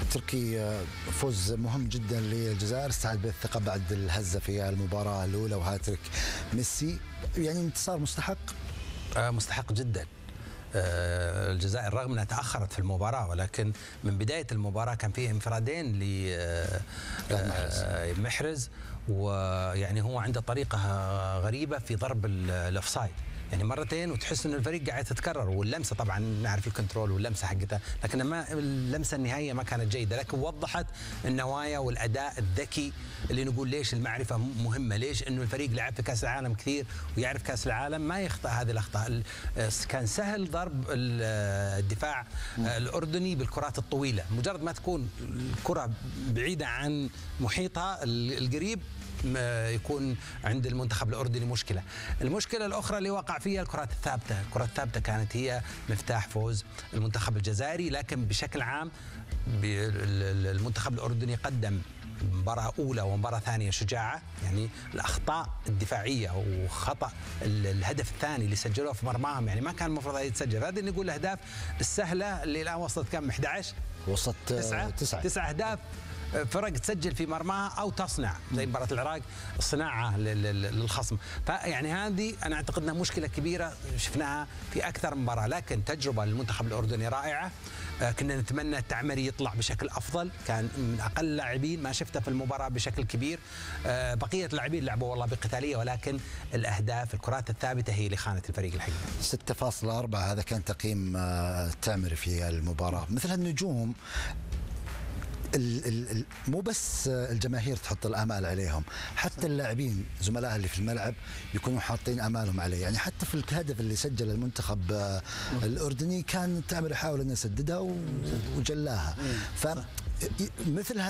تركي، فوز مهم جدا للجزائر، استعاد بالثقة بعد الهزة في المباراة الأولى وهاتريك ميسي. يعني انتصار مستحق؟ مستحق جدا. الجزائر رغم انها تاخرت في المباراه، ولكن من بدايه المباراه كان فيه انفرادين لمحرز، ويعني هو عنده طريقه غريبه في ضرب الاوفسايد، يعني مرتين وتحس ان الفريق قاعد تتكرر، واللمسه طبعا نعرف الكنترول واللمسه حقتها، لكن ما اللمسه النهائيه ما كانت جيده، لكن وضحت النوايا والاداء الذكي اللي نقول ليش المعرفه مهمه، ليش انه الفريق لعب في كاس العالم كثير ويعرف كاس العالم ما يخطئ هذه الاخطاء. كان سهل ضرب الدفاع الاردني بالكرات الطويله، مجرد ما تكون الكره بعيده عن محيطها القريب يكون عند المنتخب الأردني مشكلة. المشكلة الأخرى اللي وقع فيها الكرات الثابتة، الكرات الثابتة كانت هي مفتاح فوز المنتخب الجزائري، لكن بشكل عام المنتخب الأردني قدم مباراة أولى ومباراة ثانية شجاعة، يعني الأخطاء الدفاعية وخطأ الهدف الثاني اللي سجلوه في مرماهم يعني ما كان المفروض يتسجل. هذه نقول الأهداف السهلة اللي الآن وصلت كم 11؟ وصلت 9 أهداف فرق تسجل في مرماها او تصنع زي مباراه العراق الصناعه للخصم، فيعني هذه انا اعتقد انها مشكله كبيره شفناها في اكثر من مباراه، لكن تجربه للمنتخب الاردني رائعه. كنا نتمنى التعمري يطلع بشكل افضل، كان من اقل لاعبين ما شفته في المباراه بشكل كبير. بقيه اللاعبين لعبوا والله بقتاليه، ولكن الاهداف الكرات الثابته هي اللي خانت الفريق الحقيقه. 6.4 هذا كان تقييم التعمري في المباراه. مثل هالنجوم مو بس الجماهير تحط الامال عليهم، حتى اللاعبين زملائها اللي في الملعب يكونوا حاطين امالهم عليه. يعني حتى في الهدف اللي سجل المنتخب الاردني كان التعمري يحاول انه يسددها وجلاها. فمثل